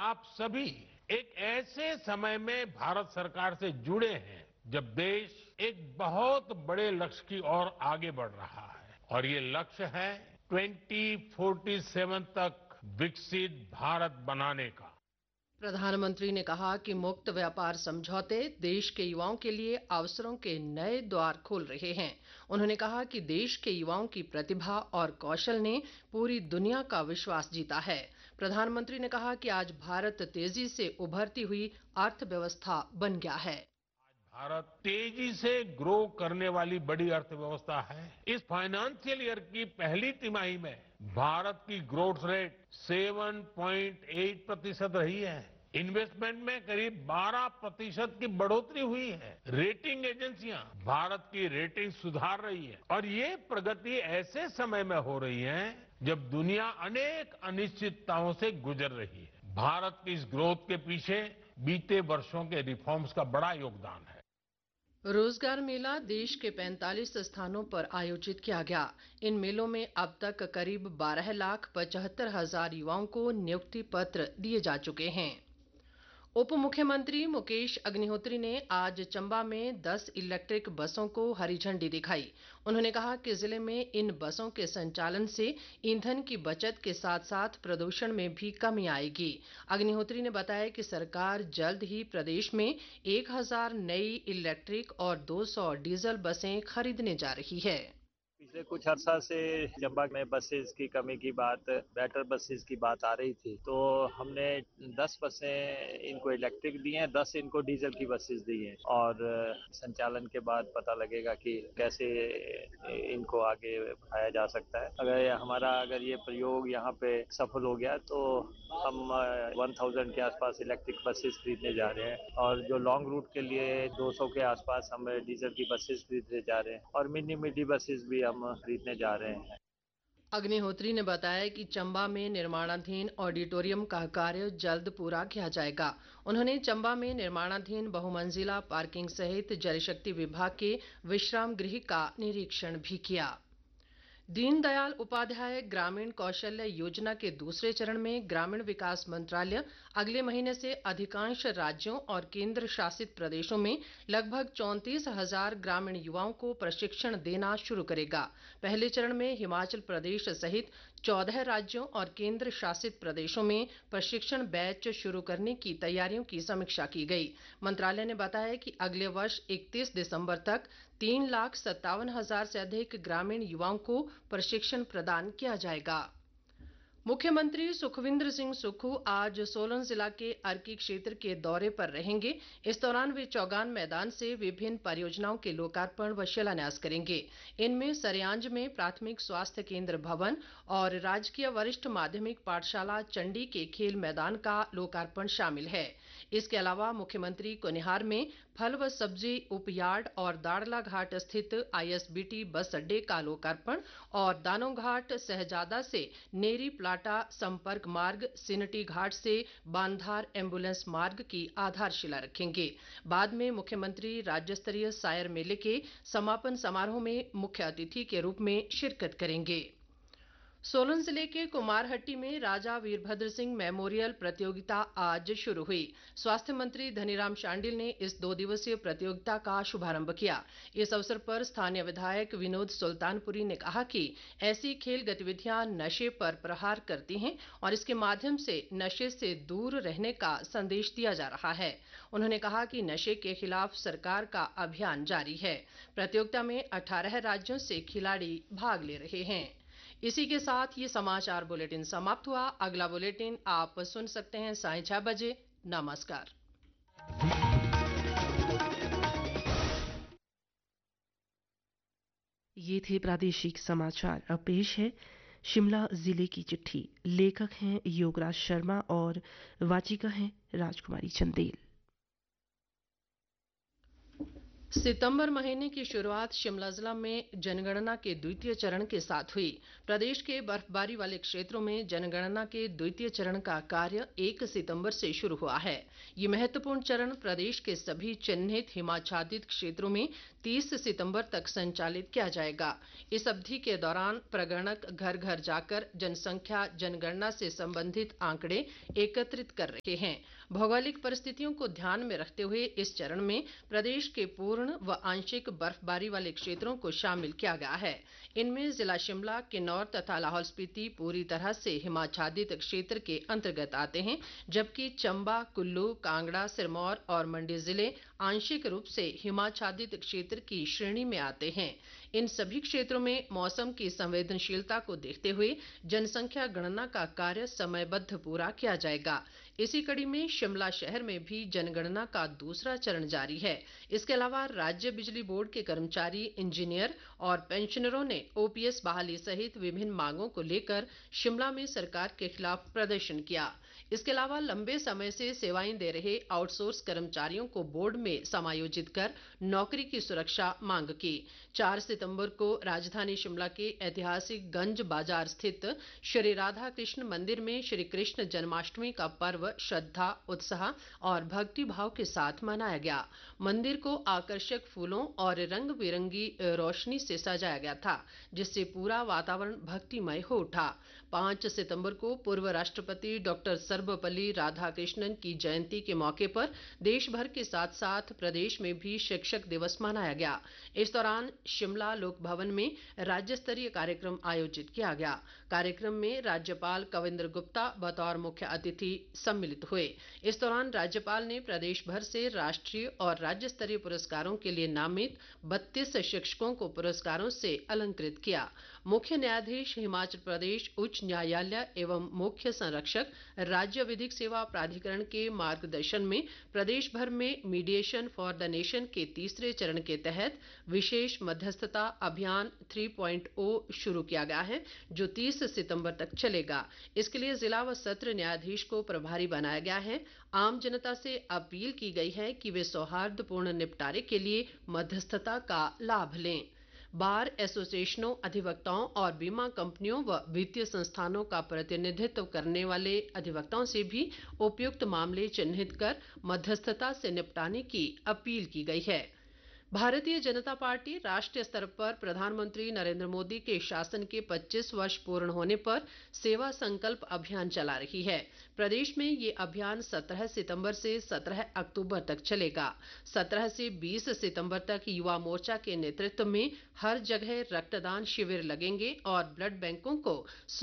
आप सभी एक ऐसे समय में भारत सरकार से जुड़े हैं जब देश एक बहुत बड़े लक्ष्य की ओर आगे बढ़ रहा है और ये लक्ष्य है 2047 तक विकसित भारत बनाने का। प्रधानमंत्री ने कहा कि मुक्त व्यापार समझौते देश के युवाओं के लिए अवसरों के नए द्वार खोल रहे हैं। उन्होंने कहा कि देश के युवाओं की प्रतिभा और कौशल ने पूरी दुनिया का विश्वास जीता है। प्रधानमंत्री ने कहा कि आज भारत तेजी से उभरती हुई अर्थव्यवस्था बन गया है। भारत तेजी से ग्रो करने वाली बड़ी अर्थव्यवस्था है। इस फाइनेंशियल ईयर की पहली तिमाही में भारत की ग्रोथ रेट 7.8% रही है। इन्वेस्टमेंट में करीब 12% की बढ़ोतरी हुई है। रेटिंग एजेंसियां भारत की रेटिंग सुधार रही है और ये प्रगति ऐसे समय में हो रही है जब दुनिया अनेक अनिश्चितताओं से गुजर रही है। भारत की इस ग्रोथ के पीछे बीते वर्षों के रिफॉर्म्स का बड़ा योगदान है। रोजगार मेला देश के 45 स्थानों पर आयोजित किया गया। इन मेलों में अब तक करीब 12,75,000 युवाओं को नियुक्ति पत्र दिए जा चुके हैं। उप मुख्यमंत्री मुकेश अग्निहोत्री ने आज चंबा में 10 इलेक्ट्रिक बसों को हरी झंडी दिखाई। उन्होंने कहा कि जिले में इन बसों के संचालन से ईंधन की बचत के साथ साथ प्रदूषण में भी कमी आएगी। अग्निहोत्री ने बताया कि सरकार जल्द ही प्रदेश में 1,000 नई इलेक्ट्रिक और 200 डीजल बसें खरीदने जा रही है। पिछले कुछ अर्सा से चंबा में बसेस की कमी की बात, बैटर बसेस की बात आ रही थी, तो हमने 10 बसें इनको इलेक्ट्रिक दी हैं, 10 इनको डीजल की बसेस दी हैं और संचालन के बाद पता लगेगा कि कैसे इनको आगे बढ़ाया जा सकता है। अगर ये प्रयोग यहाँ पे सफल हो गया तो हम 1000 के आसपास इलेक्ट्रिक बसेस खरीदने जा रहे हैं और जो लॉन्ग रूट के लिए 200 के आसपास हम डीजल की बसेस खरीदने जा रहे हैं और मिनी बसेस भी हम खरीदने जा रहे हैं। अग्निहोत्री ने बताया कि चंबा में निर्माणाधीन ऑडिटोरियम का कार्य जल्द पूरा किया जाएगा। उन्होंने चंबा में निर्माणाधीन बहुमंजिला पार्किंग सहित जलशक्ति विभाग के विश्राम गृह का निरीक्षण भी किया। दीनदयाल उपाध्याय ग्रामीण कौशल्य योजना के दूसरे चरण में ग्रामीण विकास मंत्रालय अगले महीने से अधिकांश राज्यों और केंद्र शासित प्रदेशों में लगभग 34,000 ग्रामीण युवाओं को प्रशिक्षण देना शुरू करेगा। पहले चरण में हिमाचल प्रदेश सहित 14 राज्यों और केंद्र शासित प्रदेशों में प्रशिक्षण बैच शुरू करने की तैयारियों की समीक्षा की गई। मंत्रालय ने बताया कि अगले वर्ष 31 दिसंबर तक 3,57,000 से अधिक ग्रामीण युवाओं को प्रशिक्षण प्रदान किया जाएगा। मुख्यमंत्री सुखविंदर सिंह सुक्खू आज सोलन जिला के अर्की क्षेत्र के दौरे पर रहेंगे। इस दौरान वे चौगान मैदान से विभिन्न परियोजनाओं के लोकार्पण व शिलान्यास करेंगे। इनमें सरियांज में प्राथमिक स्वास्थ्य केंद्र भवन और राजकीय वरिष्ठ माध्यमिक पाठशाला चंडी के खेल मैदान का लोकार्पण शामिल है। इसके अलावा मुख्यमंत्री कुनिहार में फल व सब्जी उपयार्ड और दाड़ला घाट स्थित आईएसबीटी बस अड्डे का लोकार्पण और दानोघाट सहजादा से नेरी प्लाटा संपर्क मार्ग, सिनटी घाट से बांधार एम्बुलेंस मार्ग की आधारशिला रखेंगे। बाद में मुख्यमंत्री राज्य स्तरीय सायर मेले के समापन समारोह में मुख्य अतिथि के रूप में शिरकत करेंगे। सोलन जिले के कुमारहट्टी में राजा वीरभद्र सिंह मेमोरियल प्रतियोगिता आज शुरू हुई। स्वास्थ्य मंत्री धनीराम शांडिल ने इस 2 दिवसीय प्रतियोगिता का शुभारंभ किया। इस अवसर पर स्थानीय विधायक विनोद सुल्तानपुरी ने कहा कि ऐसी खेल गतिविधियां नशे पर प्रहार करती हैं और इसके माध्यम से नशे से दूर रहने का संदेश दिया जा रहा है। उन्होंने कहा कि नशे के खिलाफ सरकार का अभियान जारी है। प्रतियोगिता में 18 राज्यों से खिलाड़ी भाग ले रहे हैं। इसी के साथ ये समाचार बुलेटिन समाप्त हुआ। अगला बुलेटिन आप सुन सकते हैं 6:30 बजे। नमस्कार। ये थे प्रादेशिक समाचार। अब पेश है शिमला जिले की चिट्ठी। लेखक हैं योगराज शर्मा और वाचिका हैं राजकुमारी चंदेल। सितंबर महीने की शुरुआत शिमला जिला में जनगणना के द्वितीय चरण के साथ हुई। प्रदेश के बर्फबारी वाले क्षेत्रों में जनगणना के द्वितीय चरण का कार्य 1 सितंबर से शुरू हुआ है। ये महत्वपूर्ण चरण प्रदेश के सभी चिन्हित हिमाच्छादित क्षेत्रों में 30 सितंबर तक संचालित किया जाएगा। इस अवधि के दौरान प्रगणक घर घर जाकर जनसंख्या जनगणना से संबंधित आंकड़े एकत्रित कर रहे हैं। भौगोलिक परिस्थितियों को ध्यान में रखते हुए इस चरण में प्रदेश के पूर्ण व आंशिक बर्फबारी वाले क्षेत्रों को शामिल किया गया है। इनमें जिला शिमला, किन्नौर तथा लाहौल स्पीति पूरी तरह से हिमाच्छादित क्षेत्र के अंतर्गत आते हैं, जबकि चंबा, कुल्लू, कांगड़ा, सिरमौर और मंडी जिले आंशिक रूप से हिमाच्छादित क्षेत्र की श्रेणी में आते हैं। इन सभी क्षेत्रों में मौसम की संवेदनशीलता को देखते हुए जनसंख्या गणना का कार्य समयबद्ध पूरा किया जाएगा। इसी कड़ी में शिमला शहर में भी जनगणना का दूसरा चरण जारी है। इसके अलावा राज्य बिजली बोर्ड के कर्मचारी, इंजीनियर और पेंशनरों ने ओपीएस बहाली सहित विभिन्न मांगों को लेकर शिमला में सरकार के खिलाफ प्रदर्शन किया। इसके अलावा लंबे समय से सेवाएं दे रहे आउटसोर्स कर्मचारियों को बोर्ड में समायोजित कर नौकरी की सुरक्षा मांग की। 4 सितंबर को राजधानी शिमला के ऐतिहासिक गंज बाजार स्थित श्री राधा कृष्ण मंदिर में श्री कृष्ण जन्माष्टमी का पर्व श्रद्धा, उत्साह और भक्ति भाव के साथ मनाया गया। मंदिर को आकर्षक फूलों और रंग बिरंगी रोशनी से सजाया गया था, जिससे पूरा वातावरण भक्तिमय हो उठा। 5 सितंबर को पूर्व राष्ट्रपति डॉक्टर सर्वपल्ली राधाकृष्णन की जयंती के मौके पर देश भर के साथ साथ प्रदेश में भी शिक्षक दिवस मनाया गया। इस दौरान शिमला लोक भवन में राज्य स्तरीय कार्यक्रम आयोजित किया गया। कार्यक्रम में राज्यपाल कविंद्र गुप्ता बतौर मुख्य अतिथि सम्मिलित हुए। इस दौरान राज्यपाल ने प्रदेश भर से राष्ट्रीय और राज्य स्तरीय पुरस्कारों के लिए नामित 32 शिक्षकों को पुरस्कारों से अलंकृत किया। मुख्य न्यायाधीश हिमाचल प्रदेश उच्च न्यायालय एवं मुख्य संरक्षक राज्य विधिक सेवा प्राधिकरण के मार्गदर्शन में प्रदेश भर में मीडिएशन फॉर द नेशन के तीसरे चरण के तहत विशेष मध्यस्थता अभियान 3.0 शुरू किया गया है, जो 30 सितंबर तक चलेगा। इसके लिए जिला व सत्र न्यायाधीश को प्रभारी बनाया गया है। आम जनता से अपील की गई है कि वे सौहार्दपूर्ण निपटारे के लिए मध्यस्थता का लाभ लें। बार एसोसिएशनों, अधिवक्ताओं और बीमा कंपनियों व वित्तीय संस्थानों का प्रतिनिधित्व करने वाले अधिवक्ताओं से भी उपयुक्त मामले चिन्हित कर मध्यस्थता से निपटाने की अपील की गई है। भारतीय जनता पार्टी राष्ट्रीय स्तर पर प्रधानमंत्री नरेंद्र मोदी के शासन के 25 वर्ष पूर्ण होने पर सेवा संकल्प अभियान चला रही है। प्रदेश में ये अभियान 17 सितंबर से 17 अक्टूबर तक चलेगा। 17 से 20 सितंबर तक युवा मोर्चा के नेतृत्व में हर जगह रक्तदान शिविर लगेंगे और ब्लड बैंकों को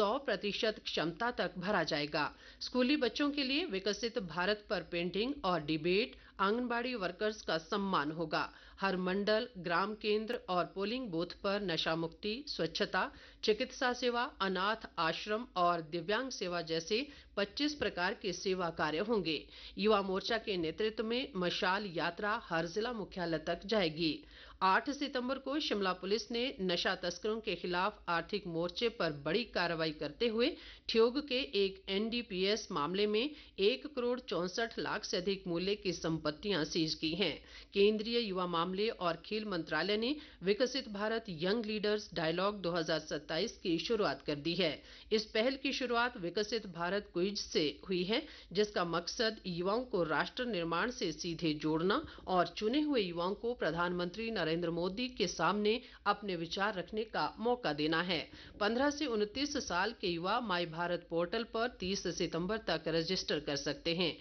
100% क्षमता तक भरा जाएगा। स्कूली बच्चों के लिए विकसित भारत पर पेंटिंग और डिबेट, आंगनबाड़ी वर्कर्स का सम्मान होगा। हर मंडल, ग्राम केंद्र और पोलिंग बूथ पर नशा मुक्ति, स्वच्छता, चिकित्सा सेवा, अनाथ आश्रम और दिव्यांग सेवा जैसे 25 प्रकार के सेवा कार्य होंगे। युवा मोर्चा के नेतृत्व में मशाल यात्रा हर जिला मुख्यालय तक जाएगी। 8 सितंबर को शिमला पुलिस ने नशा तस्करों के खिलाफ आर्थिक मोर्चे पर बड़ी कार्रवाई करते हुए ठियोग के एक एनडीपीएस मामले में 1 करोड़ 64 लाख से अधिक मूल्य की संपत्तियां सीज की हैं। केंद्रीय युवा मामले और खेल मंत्रालय ने विकसित भारत यंग लीडर्स डायलॉग 2027 की शुरुआत कर दी है। इस पहल की शुरुआत विकसित भारत क्विज से हुई है, जिसका मकसद युवाओं को राष्ट्र निर्माण से सीधे जोड़ना और चुने हुए युवाओं को प्रधानमंत्री नरेंद्र मोदी के सामने अपने विचार रखने का मौका देना है। 15 से 29 साल के युवा माई भारत पोर्टल पर 30 सितंबर तक रजिस्टर कर सकते हैं।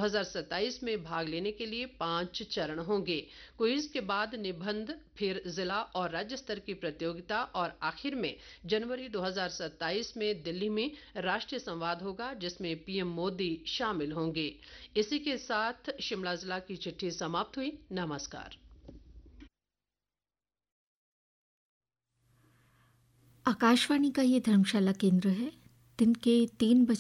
2027 में भाग लेने के लिए 5 चरण होंगे। क्विज के बाद निबंध, फिर जिला और राज्य स्तर की प्रतियोगिता और आखिर में जनवरी 2027 में दिल्ली में राष्ट्रीय संवाद होगा, जिसमें पीएम मोदी शामिल होंगे। इसी के साथ शिमला जिला की चिट्ठी समाप्त हुई। नमस्कार। आकाशवाणी का ये धर्मशाला केंद्र है। दिन के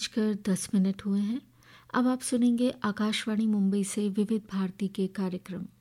3:10 हुए हैं। अब आप सुनेंगे आकाशवाणी मुंबई से विविध भारती के कार्यक्रम।